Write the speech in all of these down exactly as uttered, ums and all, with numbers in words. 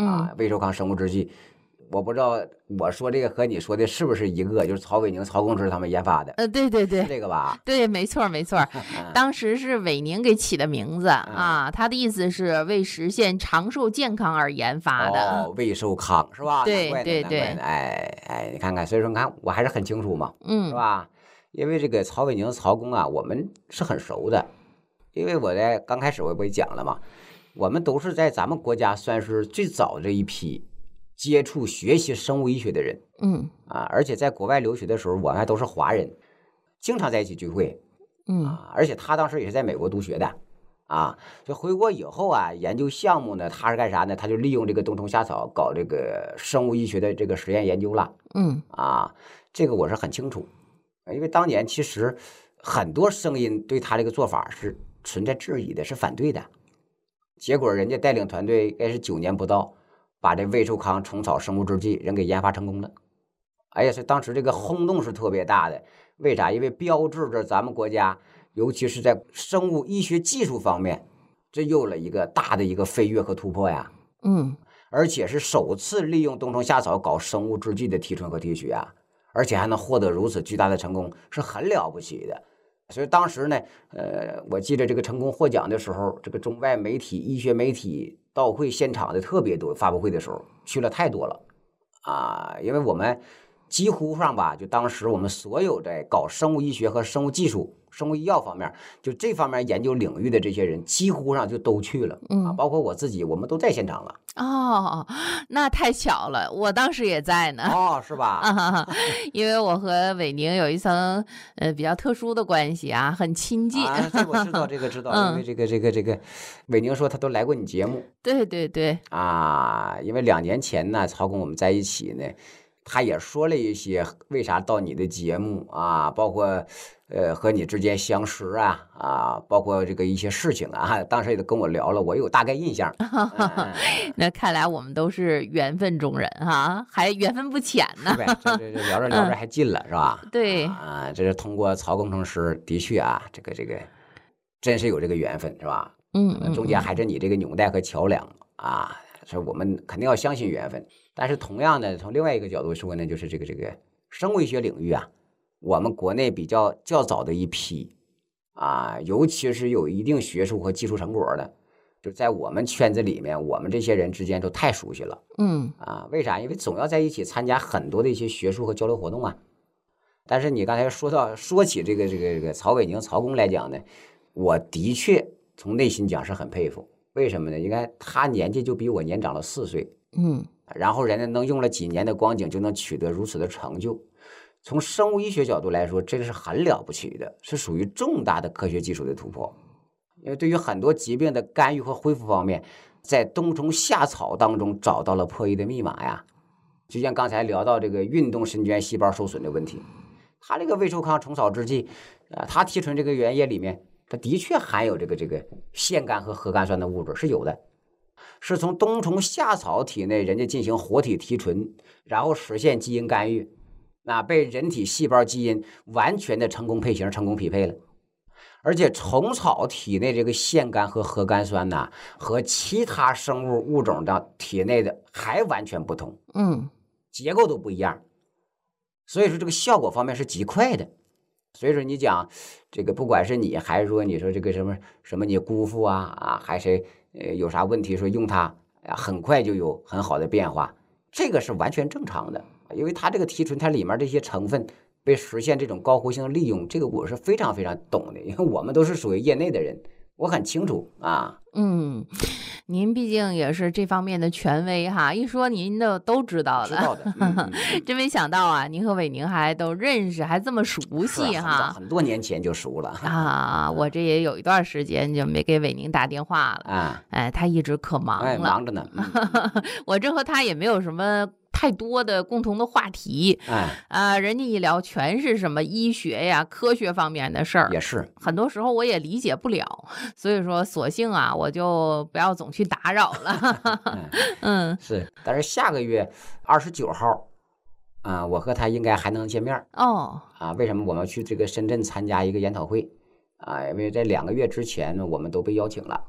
啊，魏寿康生物制剂。我不知道我说这个和你说的是不是一个，就是曹伟宁、曹公知他们研发的。 呃，对对对， 是这个吧？ 对，没错没错。当时是伟宁给起的名字啊，他的意思是为实现长寿健康而研发的。 哦，魏寿康是吧？ 对对对， 哎哎，你看看，所以说你看我还是很清楚嘛， 嗯， 是吧？因为这个曹伟宁、曹公啊，我们是很熟的，因为我在刚开始我不也讲了嘛，我们都是在咱们国家算是最早这一批接触学习生物医学的人， 嗯啊，而且在国外留学的时候，我们还都是华人，经常在一起聚会， 嗯啊，而且他当时也是在美国读学的，啊，所以回国以后啊，研究项目呢，他是干啥呢？他就利用这个冬虫夏草搞这个生物医学的这个实验研究了， 嗯啊，这个我是很清楚，因为当年其实很多声音对他这个做法是存在质疑的，是反对的，结果人家带领团队应该是九年不到。把这魏寿康虫草生物制剂人给研发成功了，哎呀，所以当时这个轰动是特别大的。为啥？因为标志着咱们国家，尤其是在生物医学技术方面，这又了一个大的一个飞跃和突破呀。 嗯， 而且是首次利用冬虫夏草搞生物制剂的提纯和提取啊，而且还能获得如此巨大的成功，是很了不起的。所以当时呢，呃，我记得这个成功获奖的时候，这个中外媒体、医学媒体到会现场的特别多，发布会的时候去了太多了，啊，因为我们几乎上吧，就当时我们所有在搞生物医学和生物技术、生物医药方面，就这方面研究领域的这些人，几乎上就都去了，啊，包括我自己，我们都在现场了。 哦，那太巧了，我当时也在呢。 哦，是吧？ 啊，因为我和伟宁有一层呃比较特殊的关系啊，很亲近。 啊，这我知道，这个知道，因为这个这个这个，伟宁说他都来过你节目。 对对对。 啊，因为两年前呢，曹工我们在一起呢。他也说了一些为啥到你的节目啊，包括呃和你之间相识啊啊，包括这个一些事情啊，当时也都跟我聊了，我有大概印象。 嗯、那看来我们都是缘分中人哈，还缘分不浅呢。 对，这这这聊着聊着还近了、嗯、是吧？ 对啊，这是通过曹工程师，的确啊，这个这个真是有这个缘分是吧？ 嗯, 嗯， 中间还是你这个纽带和桥梁啊，所以我们肯定要相信缘分。但是同样的，从另外一个角度说呢，就是这个这个生物医学领域啊，我们国内比较较早的一批啊，尤其是有一定学术和技术成果的，就在我们圈子里面，我们这些人之间都太熟悉了。 嗯啊，为啥？因为总要在一起参加很多的一些学术和交流活动啊。但是你刚才说到说起这个这个这个曹伟宁、曹工来讲呢，我的确从内心讲是很佩服。为什么呢？应该他年纪就比我年长了四岁。 嗯。 然后人家能用了几年的光景就能取得如此的成就，从生物医学角度来说，这是很了不起的，是属于重大的科学技术的突破。因为对于很多疾病的干预和恢复方面，在冬虫夏草当中找到了破译的密码呀。就像刚才聊到这个运动神经细胞受损的问题，它这个魏寿康虫草制剂啊，它提纯这个原液里面，它的确含有这个这个腺苷和核苷酸的物质是有的。是从冬虫夏草体内人家进行活体提纯，然后实现基因干预，那被人体细胞基因完全的成功配型、成功匹配了。而且虫草体内这个腺苷和核苷酸呢，和其他生物物种的体内的还完全不同， 嗯， 结构都不一样，所以说这个效果方面是极快的。所以说你讲这个，不管是你还是说你说这个什么什么你姑父啊啊，还谁呃有啥问题说用它啊，很快就有很好的变化，这个是完全正常的，因为它这个提纯它里面这些成分被实现这种高活性利用，这个我是非常非常懂的，因为我们都是属于业内的人，我很清楚啊。 嗯，您毕竟也是这方面的权威哈，一说您的都知道了。 知道的，嗯嗯嗯、真没想到啊，您和伟宁还都认识，还这么熟悉哈。 很, 很多年前就熟了啊，我这也有一段时间就没给伟宁打电话了啊。哎，他一直可忙了， 哎、忙着呢。 嗯、我这和他也没有什么太多的共同的话题， 哎啊，人家一聊全是什么医学呀、科学方面的事儿， 也是很多时候我也理解不了，所以说索性啊，我就不要总去打扰了。嗯， 是，但是下个月二十九号，啊、呃，我和他应该还能见面哦。 啊，为什么我们去这个深圳参加一个研讨会啊？因为在两个月之前呢，我们都被邀请了。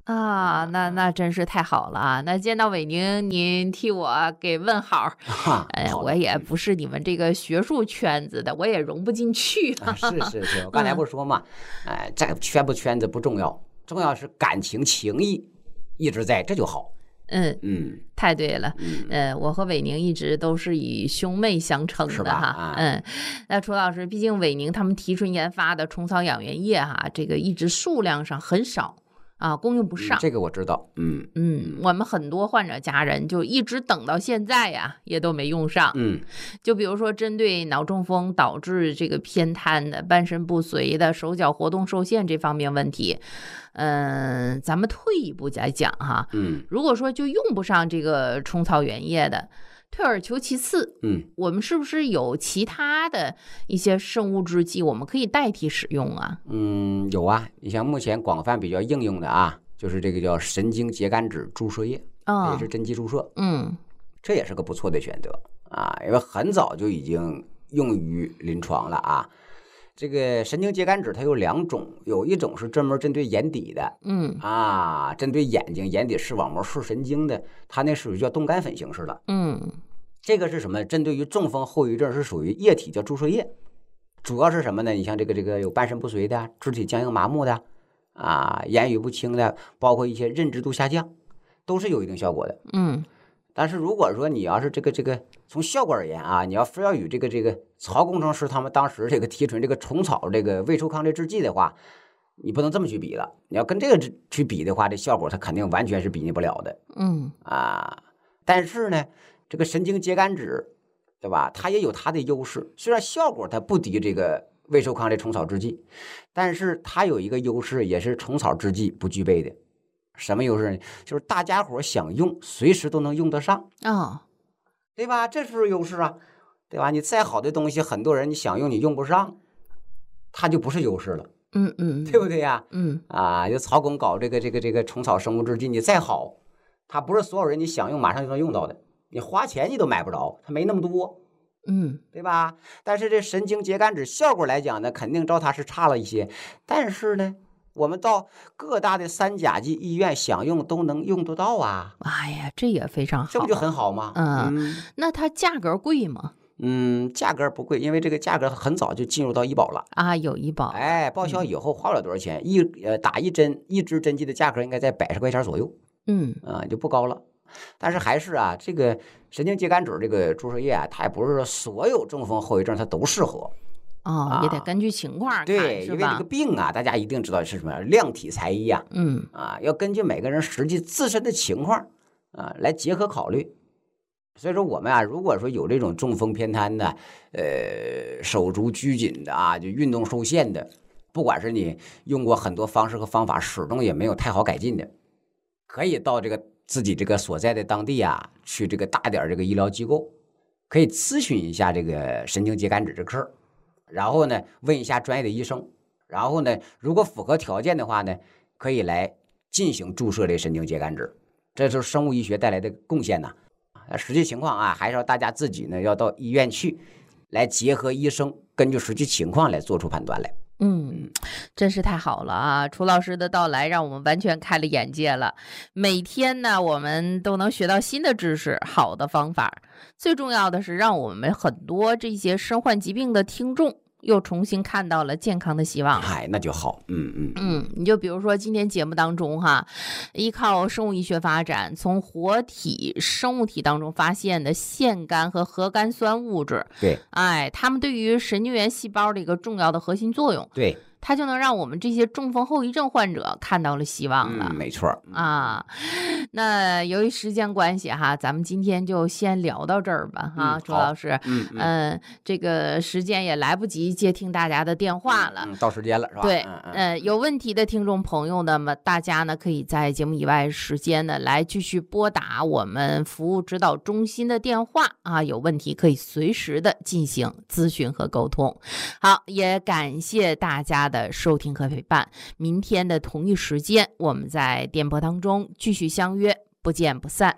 啊，那那真是太好了啊！那见到伟宁，您替我给问好。哎呀，我也不是你们这个学术圈子的，我也融不进去。 啊、是是是，我刚才不是说嘛，哎、嗯，这个圈不圈子不重要，重要是感情情谊一直在，这就好。 嗯嗯， 太对了。 嗯， 呃，我和伟宁一直都是以兄妹相称的哈。 啊、 嗯，那楚老师，毕竟伟宁他们提纯研发的虫草养元液哈，这个一直数量上很少。啊，供应不上、 嗯，这个我知道。嗯嗯，我们很多患者家人就一直等到现在呀，也都没用上。 嗯， 就比如说针对脑中风导致这个偏瘫的、半身不遂的、手脚活动受限这方面问题，嗯、呃，咱们退一步来讲哈， 嗯， 如果说就用不上这个虫草原液的。退而求其次， 嗯， 我们是不是有其他的一些生物制剂我们可以代替使用啊？ 嗯，有啊，你像目前广泛比较应用的啊，就是这个叫神经节苷酯注射液，哦，也是针剂注射， 嗯， 这也是个不错的选择啊，因为很早就已经用于临床了啊。这个神经节苷酯它有两种，有一种是专门针对眼底的， 嗯啊，针对眼睛、眼底视网膜、视神经的，它那属于叫冻干粉形式的。 嗯， 这个是什么？针对于中风后遗症是属于液体，叫注射液。主要是什么呢？你像这个这个有半身不遂的、肢体僵硬麻木的，啊，言语不清的，包括一些认知度下降，都是有一定效果的。 嗯。 但是如果说你要是这个这个从效果而言啊，你要非要与这个这个曹工程师他们当时这个提纯这个虫草这个胃抽抗这制剂的话，你不能这么去比了。你要跟这个去比的话，这效果它肯定完全是比拟不了的。 嗯啊，但是呢，这个神经节苷酯，对吧？它也有它的优势，虽然效果它不敌这个胃抽抗这虫草制剂，但是它有一个优势，也是虫草制剂不具备的。什么优势呢？就是大家伙想用，随时都能用得上啊、哦， 对吧？这是优势啊，对吧？你再好的东西，很多人你想用你用不上，它就不是优势了， 嗯嗯， 对不对呀？ 嗯啊，就曹工搞这个这个这个虫草生物制剂，你再好，它不是所有人你想用马上就能用到的，你花钱你都买不着，它没那么多， 嗯， 对吧？但是这神经节苷酯效果来讲呢，肯定照它是差了一些，但是呢。我们到各大的三甲级医院想用都能用得到啊！ 哎呀，这也非常好， 这不就很好吗？ 嗯，嗯那它价格贵吗？ 嗯，价格不贵，因为这个价格很早就进入到医保了啊，有医保， 哎，报销以后花不了多少钱，一呃打一针一支针剂的价格应该在百十块钱左右， 嗯啊就不高了。但是还是啊，这个神经节苷酯这个注射液啊，它也不是说所有中风后遗症它都适合。 哦，也得根据情况看， 对，因为这个病啊，大家一定知道是什么量体裁衣啊， 嗯啊，要根据每个人实际自身的情况啊来结合考虑。所以说我们啊，如果说有这种中风偏瘫的，呃，手足拘谨的啊，就运动受限的，不管是你用过很多方式和方法，始终也没有太好改进的，可以到这个自己这个所在的当地啊，去这个大点这个医疗机构，可以咨询一下这个神经节苷酯这个事儿。然后呢，问一下专业的医生，然后呢，如果符合条件的话呢，可以来进行注射这神经节苷酯，这就是生物医学带来的贡献呐。实际情况啊，还是要大家自己呢要到医院去，来结合医生根据实际情况来做出判断来。 嗯，真是太好了啊！楚老师的到来让我们完全开了眼界了。每天呢，我们都能学到新的知识，好的方法。最重要的是，让我们很多这些身患疾病的听众又重新看到了健康的希望。 哎，那就好。嗯嗯嗯，你就比如说今天节目当中哈，依靠生物医学发展，从活体生物体当中发现的腺苷和核苷酸物质， 对， 哎，它们对于神经元细胞的一个重要的核心作用， 对， 它就能让我们这些中风后遗症患者看到了希望了。 嗯，没错啊。那由于时间关系哈，咱们今天就先聊到这儿吧哈，周、嗯、老师。 嗯 嗯, 嗯，这个时间也来不及接听大家的电话了， 嗯，到时间了是吧？ 对， 嗯嗯、 呃，有问题的听众朋友呢，么大家呢可以在节目以外时间呢来继续拨打我们服务指导中心的电话啊，有问题可以随时的进行咨询和沟通。好，也感谢大家的收听和陪伴，明天的同一时间我们在电波当中继续相约，不见不散。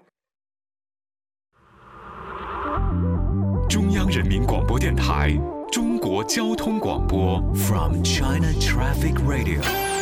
中央人民广播电台中国交通广播 From China Traffic Radio